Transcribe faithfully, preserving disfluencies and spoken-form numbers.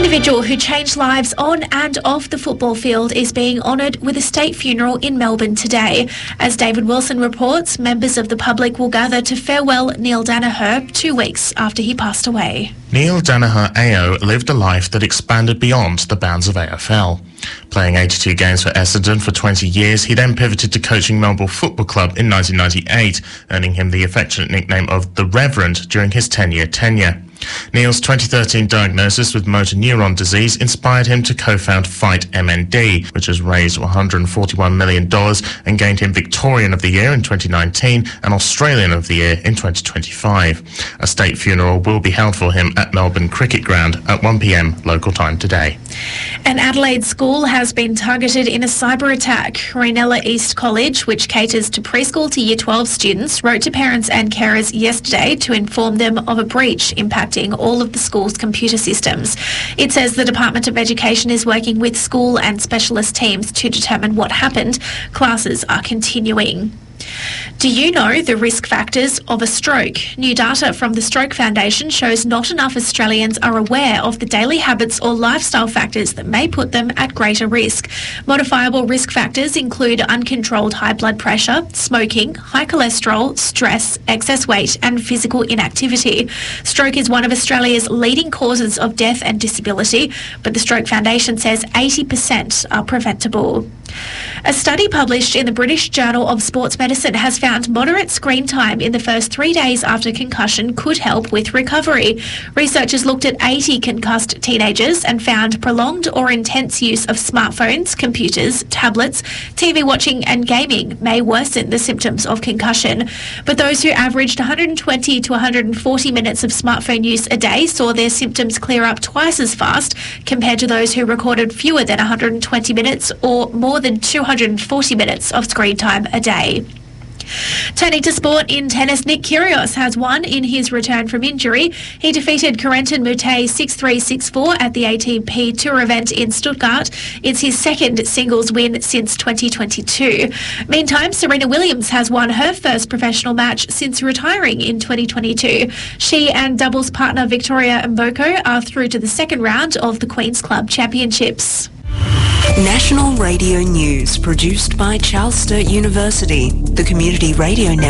individual who changed lives on and off the football field is being honoured with a state funeral in Melbourne today. As David Wilson reports, members of the public will gather to farewell Neil Daniher two weeks after he passed away. Neil Daniher A O lived a life that expanded beyond the bounds of A F L. Playing eighty-two games for Essendon for twenty years, he then pivoted to coaching Melbourne Football Club in nineteen ninety-eight, earning him the affectionate nickname of The Reverend during his ten-year tenure. Neil's twenty thirteen diagnosis with motor neuron disease inspired him to co-found Fight M N D, which has raised one hundred forty-one million dollars and gained him Victorian of the Year in twenty nineteen and Australian of the Year in twenty twenty-five. A state funeral will be held for him at Melbourne Cricket Ground at one p m local time today. An Adelaide school has been targeted in a cyber attack. Rainella East College, which caters to preschool to year twelve students, wrote to parents and carers yesterday to inform them of a breach impacting all of the school's computer systems. It says the Department of Education is working with school and specialist teams to determine what happened. Classes are continuing. Do you know the risk factors of a stroke? New data from the Stroke Foundation shows not enough Australians are aware of the daily habits or lifestyle factors that may put them at greater risk. Modifiable risk factors include uncontrolled high blood pressure, smoking, high cholesterol, stress, excess weight and physical inactivity. Stroke is one of Australia's leading causes of death and disability, but the Stroke Foundation says eighty percent are preventable. A study published in the British Journal of Sports Medicine has found moderate screen time in the first three days after concussion could help with recovery. Researchers looked at eighty concussed teenagers and found prolonged or intense use of smartphones, computers, tablets, T V watching and gaming may worsen the symptoms of concussion. But those who averaged one hundred twenty to one hundred forty minutes of smartphone use a day saw their symptoms clear up twice as fast compared to those who recorded fewer than one hundred twenty minutes or more than two hundred forty minutes of screen time a day. Turning to sport in tennis, Nick Kyrgios has won in his return from injury. He defeated Corentin Moutet six three six four at the A T P Tour event in Stuttgart. It's his second singles win since twenty twenty-two. Meantime, Serena Williams has won her first professional match since retiring in twenty twenty-two. She and doubles partner Victoria Mboko are through to the second round of the Queen's Club Championships. National Radio News, produced by Charles Sturt University, the Community Radio Network.